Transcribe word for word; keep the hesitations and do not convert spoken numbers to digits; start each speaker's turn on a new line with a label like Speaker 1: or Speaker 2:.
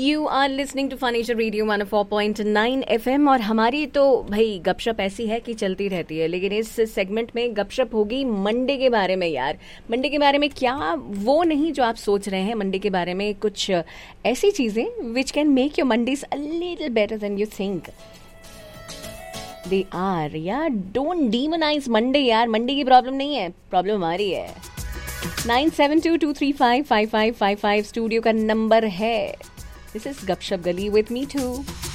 Speaker 1: You are listening to Furniture Radio one O four point nine F M और हमारी तो भाई गपशप ऐसी है कि चलती रहती है, लेकिन इस सेगमेंट में गपशप होगी मंडे के बारे में। यार मंडे के बारे में क्या, वो नहीं जो आप सोच रहे हैं। मंडे के बारे में कुछ ऐसी चीज़ें which can make your Mondays a little better than you think they are. यार डोंट डीमोनाइज मंडे, यार मंडे की प्रॉब्लम नहीं है, प्रॉब्लम हमारी है। Nine seven to to three five five five five five studio का नंबर है। This is Gupshup Gali with me too.